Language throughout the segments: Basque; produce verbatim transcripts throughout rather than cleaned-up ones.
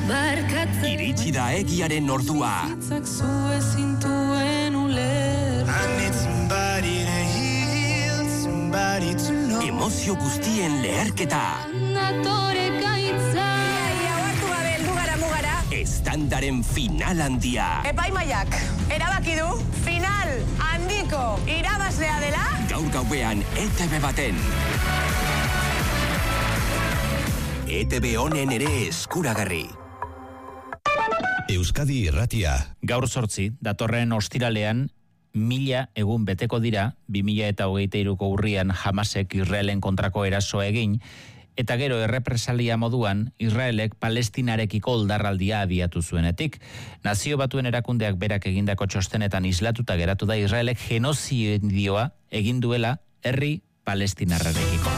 Iritsi da egiaren ordua. Emozio guztien leherketa. Estandaren final handia. Epaimaiak, erabaki du, final handiko irabazlea dela. Gaur gauean E T B baten. E T B honen ere eskuragarri. Euskadi Irratia. Gaur sortzi, datorren ostiralean, mila egun beteko dira, bi mila eta hogeita hiruko urrian Hamasek Israelen kontrako erasoa egin, eta gero errepresalia moduan, Israelek Palestinarekiko oldarraldia abiatu zuenetik. Nazio Batuen erakundeak berak egindako txostenetan islatuta geratu da Israelek genozidioa egin duela herri palestinarrarekiko.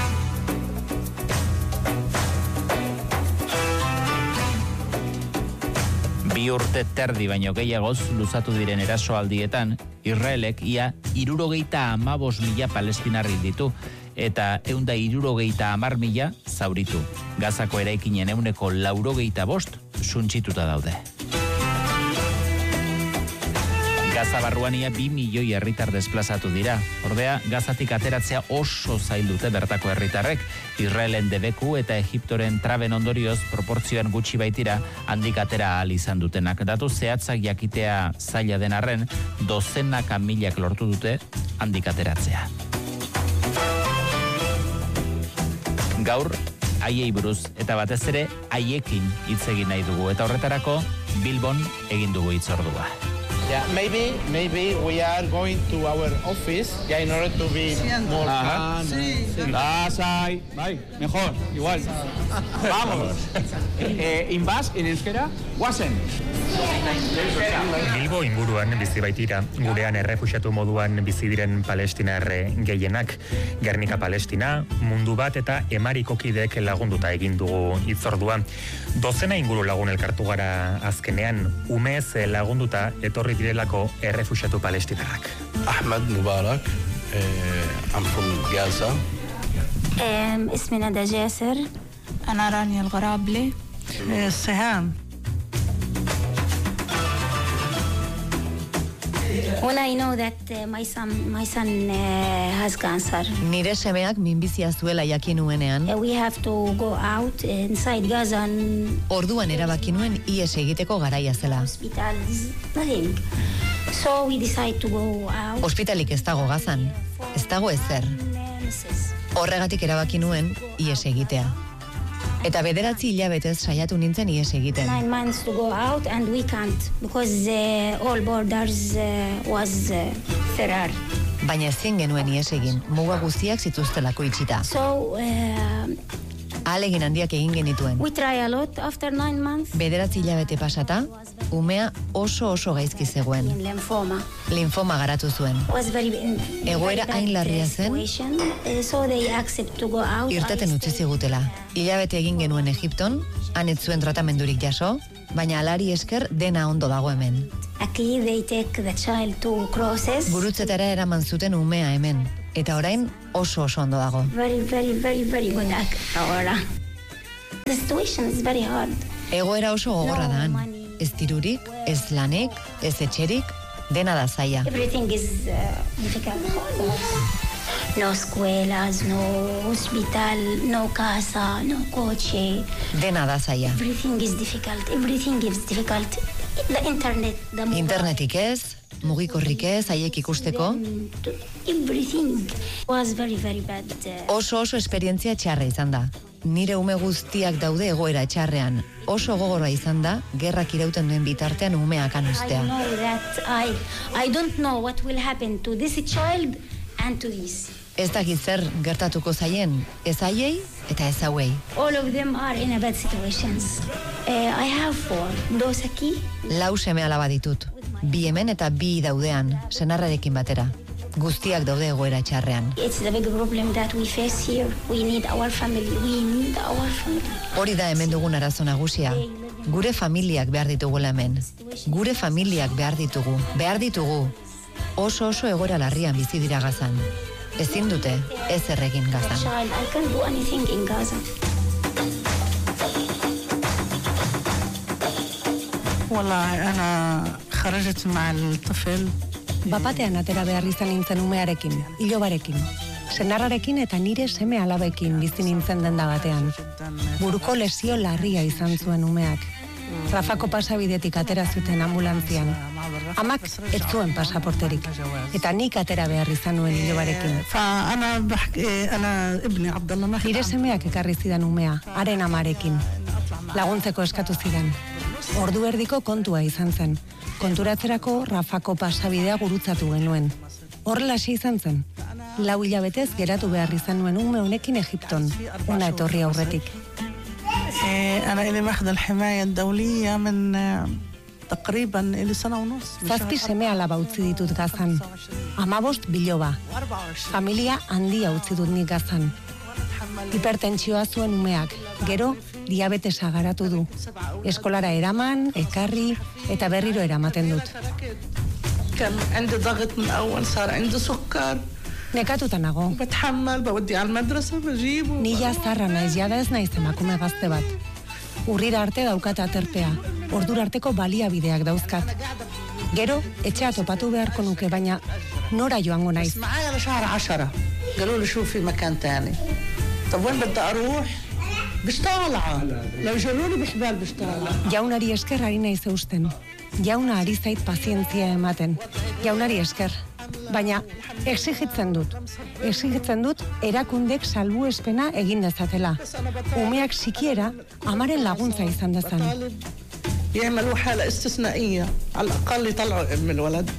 Bi urte terdi baino gehiagoz luzatu diren erasoaldietan, Israelek ia hirurogeita hamabost mila palestinar hil ditu, eta ehun eta hirurogeita hamar mila zauritu. Gazako eraikinen ehuneko laurogeita bost suntsituta daude. Gaza barruan ia bi milioi herritar desplazatu dira. Ordea, Gazatik ateratzea oso zail dute bertako herritarrek. Israelen debeku eta Egiptoren traben ondorioz proportzioan gutxi baitira handik atera ahal izan dutenak. Datu zehatzak jakitea zaila den arren, dozenaka milak lortu dute handik ateratzea. Gaur, haiei buruz eta batez ere haiekin hitz egin nahi dugu. Eta horretarako, Bilbon egin dugu hitzordua. Yeah, maybe, maybe we are going to our office, yeah, in order to be more calm. Sí. Lasai, bai, mejor, igual. Vamos. eh, in basque, in euskera, guazen. Bilbo inguruan bizi baitira, gurean errefuxiatu moduan bizi diren palestinarre gehienak. Gernika Palestina, mundu bat eta emarikokidek lagunduta egin dugu hitzordua. Dozena inguru lagun elkartu gara azkenean, umez lagunduta etorri direlako errefuxiatu palestinarrak. Ahmed Mubarak, eh, I'm from Gaza. اسمي ندى جاسر. أنا رانيا الغرابلي. سهام. When I know that uh, my son, my son uh, has cancer. Nire semeak minbizia zuela jakin nuenean. Uh, we have to go out inside Gaza. And orduan erabaki nuen ihes egiteko garaia zela. Hospitals, nothing. So we decide to go out. Hospitalik ez dago Gazan, ez dago ezer. Horregatik erabaki nuen ihes egitea. Eta bederatzi hilabetez saiatu nintzen ihes egiten. Nine months to go out and we can't because uh, all borders uh, was uh, Ferrar. Baina ezin genuen ihes egin, muga guztiak zituztelako itxita. So uh, ahalegin handiak egin genituen. We try a lot after nine months. Bederatzi hilabete pasata, umea oso oso gaizki zegoen. Linfoma. Linfoma garatu zuen. Egoera hain larria zen, irteten utzi zigutela. Hilabete egin genuen Egipton, han ez zuen tratamendurik jaso, baina alari esker dena ondo dago hemen. Gurutzetara eraman zuten umea hemen, eta orain oso oso ondo dago. Very, very, very, very good ahora. The situation is very hard. Egoera oso gogorra da han. Ez dirurik, ez lanik, ez etxerik, dena da zaila. Everything is uh, difficult. No escuelas, no hospital, no casa, no coche. Dena da zaila. Everything is difficult. Everything is difficult. The internet, the mobile. Internetik ez, mugikorrik ez, haiek ikusteko. Everything was very, very bad. Oso oso esperientzia txarra izan da. Nire ume guztiak daude egoera txarrean. Oso gogorra izan da, gerrak irauten duen bitartean umeak anustea. I know that I, I don't know what will happen to this child and to this. Ez dakit zer gertatuko zaien, ez haiei eta ez hauei. All of them are in a bad situations. Uh, I have four. Dos aquí. Lau seme alaba ditut. Bi hemen eta bi daudean, senarrarekin batera. Guztiak daude egoera txarrean. It's the big problem that we face here. We need our family. We need our family. Hori da hemen dugun arazo nagusia. Gure familiak behar ditugula hemen. Gure familiak behar ditugu. Behar ditugu. Oso oso egoera larrian bizi dira Gazan. Ezin dute ez erregin Gazan. I can't do anything in Gaza. والله أنا خرجت مع الطفل. Bapatean atera behar izan nintzen umearekin, ilobarekin. Senarrarekin eta nire seme alabekin bizi nintzen denda batean. Buruko lesio larria izan zuen umeak. Rafako pasabidetik atera zuten ambulantzian. Amak ez zuen pasaporterik. Eta nik atera behar izan nuen ilobarekin. Nire semeak ekarri zidan umea, haren amarekin. Laguntzeko eskatu zidan. Ordu erdiko kontua izan zen. Konturatzerako Rafako pasabidea gurutzatu genuen. Horrela hasi izan zen. Lau hilabetez geratu behar izan nuen ume honekin Egipton, una etorri aurretik. أنا إلي ماخذ الحماية الدولية من تقريبا إلي سنة ونص. Zazpi seme alaba utzi ditut Gazan. Hamabost biloba. Familia handia utzi dut nik Gazan. Hipertentsioa zuen umeak, gero diabetesa garatu du. Eskolara eraman, ekarri eta berriro eramaten dut. كان عندي ضغط من أول صار عندي سكر. Nekatuta nago. بتحمل بودي على المدرسة بجيبه. Nila zarra naiz jada ez naiz emakume gazte bat. Urrira arte daukat aterpea, ordura arteko baliabideak dauzkat. Gero, etxea topatu beharko nuke, baina nora joango naiz. معايا لشهر عشرة قالوا لي شوفي مكان تاني. طب وين بدي أروح؟ بشطالعة. لو جروني بحبال بشطالعة. Jaunari esker ari naiz eusten. Jauna ari zait pazientzia ematen. Jaunari esker. Baina exigitzen dut. Exigitzen dut erakundek salbuespena egin dezatela. Umeak sikiera amaren laguntza izan dezan. يعملوا حالة استثنائية على الأقل يطلعوا ابن الولد.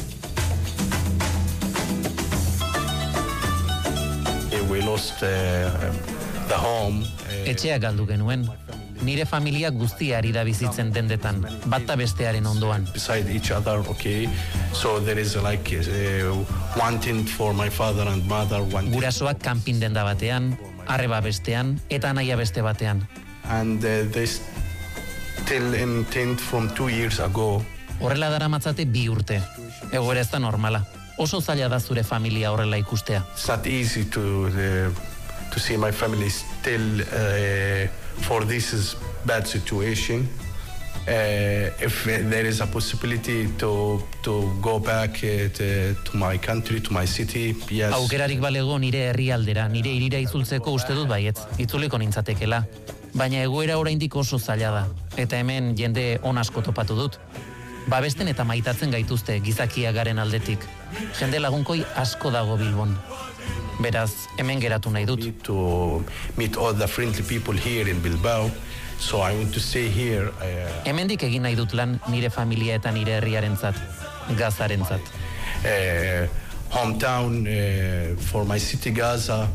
We lost uh, the home. Etxea galdu genuen. Nire familia guztia ari da bizitzen dendetan, bata bestearen ondoan. Beside each other, okay. So there is like uh, one tent for my father and mother, one. Gurasoak kanpin denda batean, arreba bestean eta anaia beste batean. And uh, they still in tent from two years ago. Horrela daramatzate bi urte. Egoera ez da normala. Oso zaila da zure familia horrela ikustea. It's not easy to uh, to see my family still uh, for this is bad situation. Uh, if there is a possibility to to go back uh, to, to my country, to my city, yes. Aukerarik balego nire herrialdera, nire hirira itzultzeko uste dut baietz, itzuliko nintzatekela. Baina egoera oraindik oso zaila da, eta hemen jende on asko topatu dut. Babesten eta maitatzen gaituzte gizakia garen aldetik. Jende lagunkoi asko dago Bilbon. Beraz, hemen geratu nahi dut. To meet all the friendly people here in Bilbao. So I want to stay here. Uh, Hemendik egin nahi dut lan nire familia eta nire herriarentzat, Gazarentzat. Uh, hometown uh, for my city Gaza.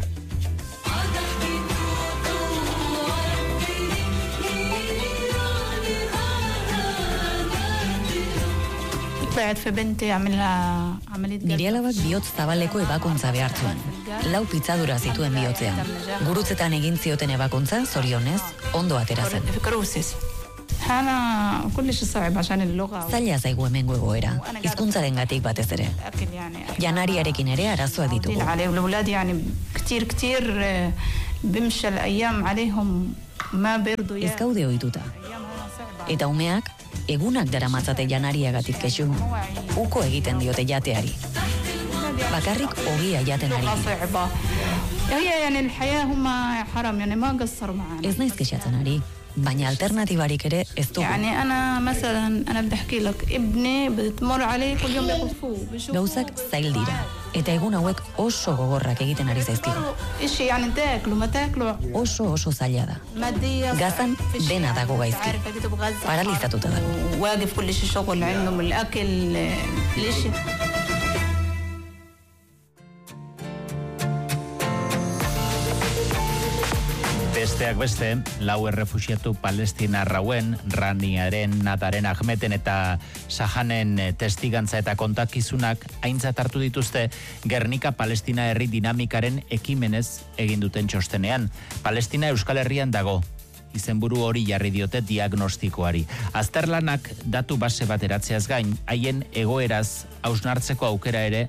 Nire alabak bihotz zabaleko ebakuntza behar zuen. Lau pitzadura zituen bihotzean. Gurutzetan egin zioten ebakuntza, zorionez, ondo atera zen. Zaila zaigu hemengo egoera, hizkuntzaren gatik batez ere. Janariarekin ere arazoa ditugu. Ez gaude ohituta. Eta umeak, egunak daramatzate janariagatik kexu, uko egiten diote jateari. Bakarrik ogia jaten ari dira. Ez naiz kexatzen ari, baina alternatibarik ere ez dugu. Gauzak zail dira, eta egun hauek oso gogorrak egiten ari zaizkigu. Oso oso zaila da. Gazan dena dago gaizki. Paralizatuta dago. Besteak beste, lau errefuxiatu palestinarrauen, Raniaren, Nataren, Ahmeten eta Sahanen testigantza eta kontakizunak aintzat hartu dituzte Gernika Palestina herri dinamikaren ekimenez egin duten txostenean. Palestina Euskal Herrian dago. Izenburu hori jarri diote diagnostikoari. Azterlanak datu base bat eratzeaz gain, haien egoeraz hausnartzeko aukera ere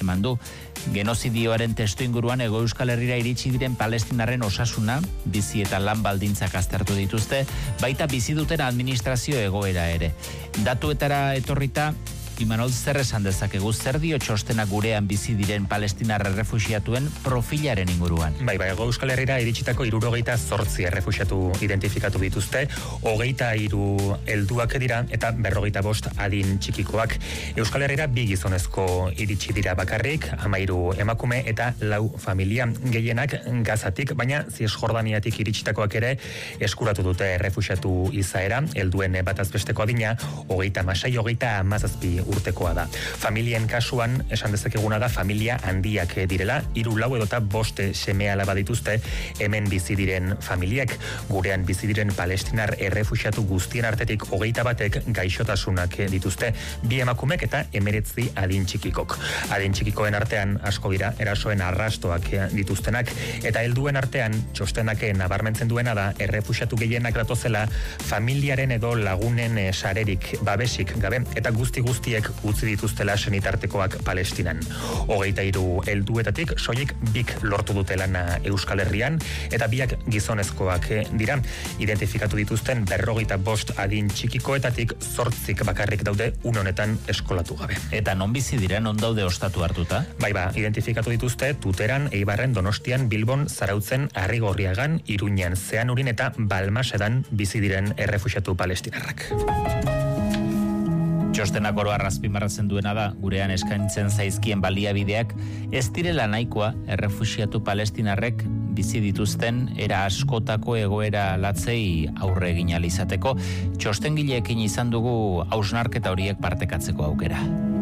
eman du. Genozidioaren testu inguruan Hego Euskal Herrira iritsi diren palestinarren osasuna, bizi eta lan baldintzak aztertu dituzte, baita bizi duten administrazio egoera ere. Datuetara etorrita, Imanol, zer esan dezakegu, zer dio txostena gurean bizi diren palestinar errefuxiatuen profilaren inguruan? Bai, bai, Hego Euskal Herrira iritsitako hirurogeita zortzi errefuxiatu identifikatu dituzte, hogeita hiru helduak dira eta berrogeita bost adin txikikoak. Euskal Herrira bi gizonezko iritsi dira bakarrik, hamairu emakume eta lau familia, gehienak Gazatik, baina Zisjordaniatik iritsitakoak ere eskuratu dute errefuxiatu izaera, helduen batazbesteko adina, hogeita hamasei, hogeita hamazazpi urtekoa da. Familien kasuan, esan dezakeguna da, familia handiak direla, hiru lau edota boste seme alaba dituzte hemen bizi diren familiak, gurean bizi diren palestinar errefuxiatu guztien artetik hogeita batek gaixotasunak dituzte, bi emakumek eta emeretzi adin txikikok. Adin txikikoen artean asko dira erasoen arrastoak dituztenak, eta helduen artean txostenak nabarmentzen duena da errefuxiatu gehienak datozela familiaren edo lagunen sarerik babesik gabe, eta guzti guzti utzi dituztela senitartekoak Palestinan. Hogeita hiru helduetatik soilik bik lortu dute lana Euskal Herrian, eta biak gizonezkoak dira. Identifikatu dituzten berrogeita bost adin txikikoetatik zortzik bakarrik daude un honetan eskolatu gabe. Eta non bizi dira, non daude ostatu hartuta? Bai ba, identifikatu dituzte Tuteran, Eibarren, Donostian, Bilbon, Zarautzen, Arrigorriagan, Iruñan, Zeanurin eta Balmasedan bizi diren errefuxiatu palestinarrak. Txostenak oro arrazpimarratzen duena da, gurean eskaintzen zaizkien baliabideak, ez direla nahikoa errefuxiatu palestinarrek bizi dituzten era askotako egoera latzei aurre egin ahal izateko. Txostengileekin izan dugu hausnarketa horiek partekatzeko aukera.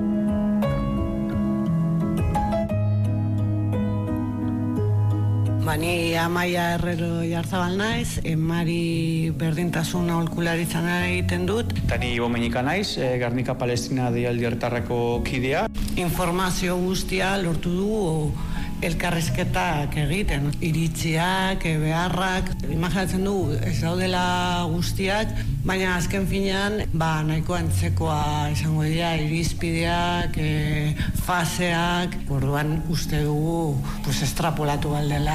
Bani Amaia Herrero Jarzabal naiz, emari berdintasun aholkularitza egiten dut. Tani Bomenika naiz, e, Gernika Palestina deialdi hartarrako kidea. Informazio guztia lortu dugu elkarrizketak egiten, iritziak, beharrak, imaginatzen dugu ez daudela guztiak, baina azken finean, ba, nahiko antzekoa izango dira, irizpideak, e, faseak, orduan uste dugu, pues, estrapolatu baldela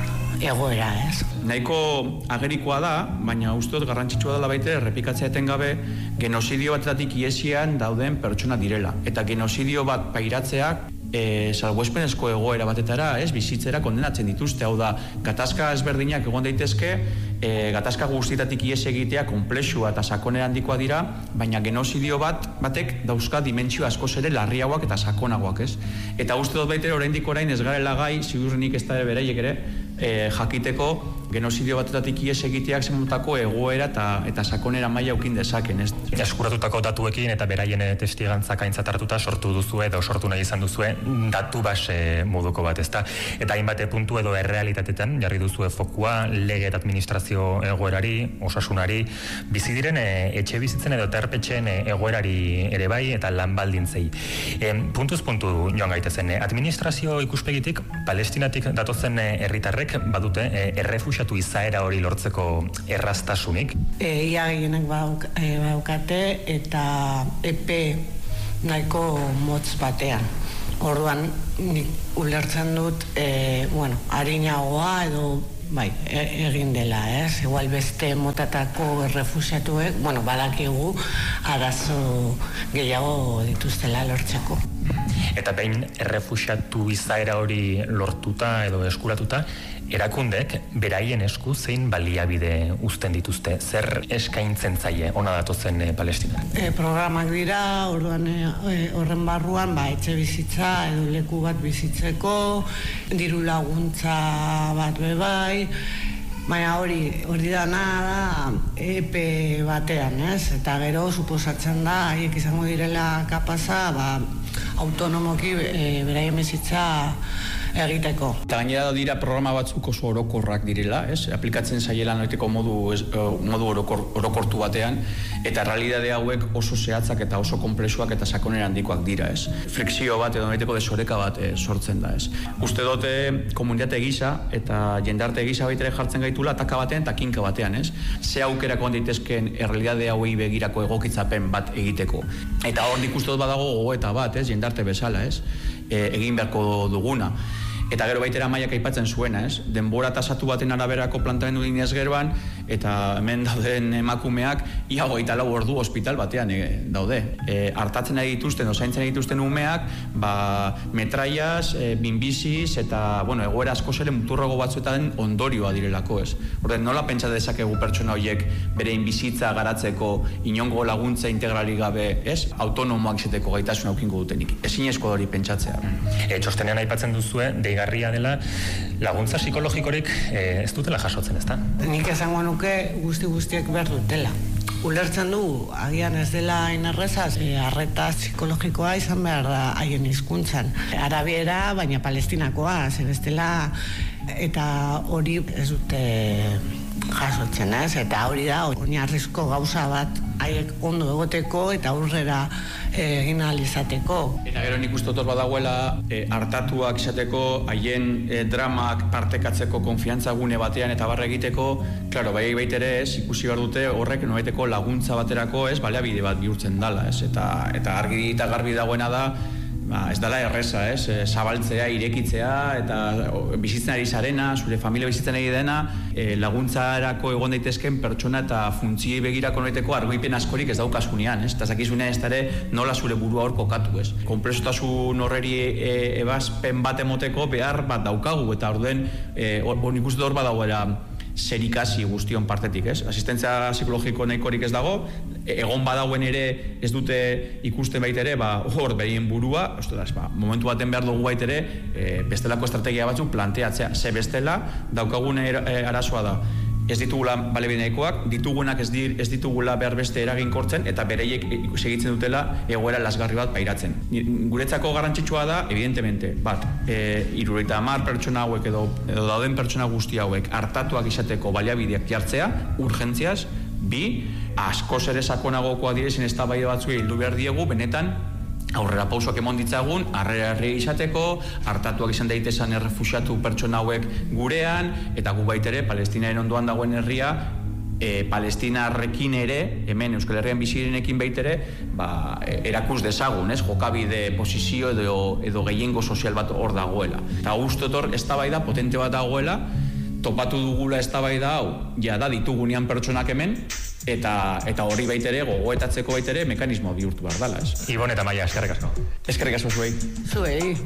egoera, ez? Nahiko agerikoa da, baina uste dut garrantzitsua dela baita errepikatzea etengabe genozidio batetatik iesian dauden pertsona direla. Eta genozidio bat pairatzeak E, salbuespenezko egoera batetara, ez, bizitzera kondenatzen dituzte, hau da, gatazka ezberdinak egon daitezke, e, gatazka guztietatik ies egitea konplexua eta sakonera handikoa dira, baina genozidio bat batek dauzka dimentsio askoz ere larriagoak eta sakonagoak, ez? Eta uste dut baitere oraindik orain ez garela gai, ziurrenik ez da beraiek ere, e, jakiteko genozidio batetatik ies egiteak zenutako egoera eta, eta sakonera maila ukin dezaken, ez? Eskuratutako datuekin eta beraien testigantzak aintzat hartuta sortu duzue edo sortu nahi izan duzue datu base moduko bat, ezta? Eta hainbat puntu edo errealitatetan jarri duzue fokua lege eta administrazio egoerari, osasunari, bizi diren e, etxe bizitzen edo terpetxen egoerari ere bai eta lan baldintzei. E, puntuz puntu joan gaitezen, administrazio ikuspegitik Palestinatik datozen herritarrek badute e, errefuxiatu izaera hori lortzeko erraztasunik? E, ia gehienak baukate eta epe nahiko motz batean. Orduan, nik ulertzen dut, e, bueno, harinagoa edo bai, e, egin dela, ez? Igual beste motatako errefuxiatuek, bueno, badakigu arazo gehiago dituztela lortzeko. Eta behin errefuxiatu izaera hori lortuta edo eskuratuta, erakundek beraien esku zein baliabide uzten dituzte, zer eskaintzen zaie ona datozen e, Palestina? E, programak dira, orduan e, horren barruan, ba, etxe bizitza edo leku bat bizitzeko, diru laguntza bat bebai, baina hori, hori dana da epe batean, ez? Eta gero, suposatzen da, haiek izango direla kapaza, ba, autonomoki e, beraien bizitza egiteko. Eta gainera dira programa batzuk oso orokorrak direla, ez? Aplikatzen zaiela noiteko modu, ez, modu orokor, orokortu batean, eta realidade hauek oso zehatzak eta oso konplexuak eta sakonera handikoak dira, ez? Frikzio bat edo noiteko desoreka bat e, sortzen da, ez? Uste dute komunitate gisa eta jendarte gisa baitere jartzen gaitula ataka batean eta kinka batean, ez? Ze aukerako daitezkeen realidade hauei begirako egokitzapen bat egiteko. Eta hor nik uste dut badago gogoeta bat, ez? Jendarte bezala, ez? e, egin beharko duguna. Eta gero baitera Maiak aipatzen zuena, ez? Denbora tasatu baten araberako plantamendu dinez geroan, eta hemen dauden emakumeak ia hogeita lau ordu ospital batean e, daude. E, hartatzen ari dituzten, osaintzen ari dituzten umeak, ba, metraiaz, e, binbiziz, eta, bueno, egoera asko zere muturrago batzuetan ondorioa direlako, ez? Orden, nola pentsa dezakegu pertsona horiek berein bizitza garatzeko inongo laguntza integrali gabe, ez? Autonomoak izateko gaitasun aukingo dutenik. Ezinezko hori pentsatzea. E, txostenean aipatzen duzue, deigarria dela laguntza psikologikorik e, ez dutela jasotzen, ezta? Nik esango nuke guzti guztiek behar dutela. Ulertzen du, agian ez dela inerrezaz, e, arreta psikologikoa izan behar da haien hizkuntzan. Arabiera, baina palestinakoa, zer ez dela, eta hori ez dute jasotzen, ez? Eta hori da, oinarrizko gauza bat haiek ondo egoteko eta aurrera egin ahal izateko. Eta gero nik uste dut badagoela e, hartatuak izateko, haien e, dramak partekatzeko konfiantza gune batean eta barra egiteko, klaro, bai baitere ez, ikusi behar dute horrek nobaiteko laguntza baterako ez, baliabide bat bihurtzen dala, ez? Eta, eta argi eta garbi dagoena da, ba, ez dala erreza, ez? E, zabaltzea, irekitzea, eta bizitzen ari zarena, zure familia bizitzen ari dena, e, laguntzarako egon daitezken pertsona eta funtziei begirako noiteko argipen askorik ez daukasunean, ez? Eta zakizunean ez dara nola zure burua hor kokatu, ez? Konpresotasun horreri e, ebazpen bat emoteko behar bat daukagu, eta orduen, e, hor nik uste hor badagoela zer ikasi guztion partetik, ez? Asistentzia psikologiko nahikorik ez dago, egon badagoen ere ez dute ikusten baitere, ba, hor behien burua, ostras, ba, momentu baten behar dugu baitere, e, bestelako estrategia batzuk planteatzea, ze bestela daukagun er, e, arazoa da. Ez ditugula baliabidekoak, ditugunak ez, dir, ez ditugula behar beste eraginkortzen eta bereiek segitzen dutela egoera lasgarri bat pairatzen. Guretzako garrantzitsua da, evidentemente, bat, e, hirurogeita hamar pertsona hauek edo, edo dauden pertsona guzti hauek hartatuak izateko baliabideak jartzea, urgentziaz, bi, askoz ere sakonagokoa direzin eztabaida batzuei heldu behar diegu, benetan, aurrera pausoak emon ditzagun, harrera izateko, hartatuak izan daitezan errefuxiatu pertsona hauek gurean, eta gu baitere, Palestinaren ondoan dagoen herria, e, Palestinarrekin ere, hemen Euskal Herrian bizirenekin baitere, ba, erakus dezagun, ez? Jokabide, posizio edo, edo gehiengo sozial bat hor dagoela. Eta uste hor, eztabaida potente bat dagoela, topatu dugula eztabaida hau, ja da ditugunean pertsonak hemen, eta eta hori baitere, gogoetatzeko baitere, mekanismo bihurtu behar dela, ez? Ibon eta Maia, eskerrik asko. Eskerrik asko zuei. Zuei.